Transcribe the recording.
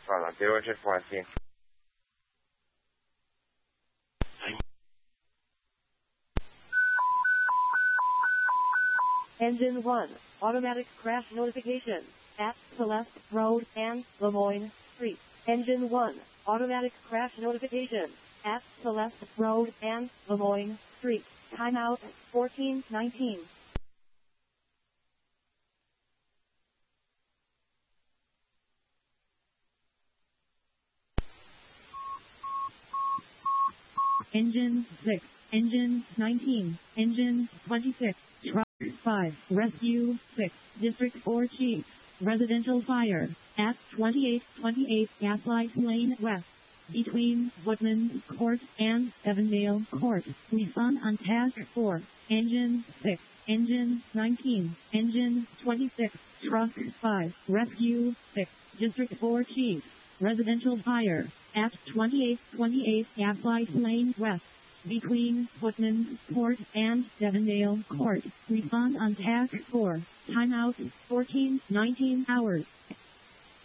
算了，别为这副换心。 Engine 1, automatic crash notification at Celeste Road and Lemoyne Street. Engine 1, automatic crash notification at Celeste Road and Lemoyne Street. Timeout 14:19. Engine 6, Engine 19, Engine 26, Truck 5, Rescue 6, District 4 Chief, Residential Fire, at 2828 Gaslight Lane West, between Woodman Court and Evandale Court. Respond on Task 4, Engine 6, Engine 19, Engine 26, Truck 5, Rescue 6, District 4 Chief, Residential Fire, at 2828 Gaslight Lane West, between Woodman Court and Devondale Court. Respond on Task 4. Timeout 14:19 hours.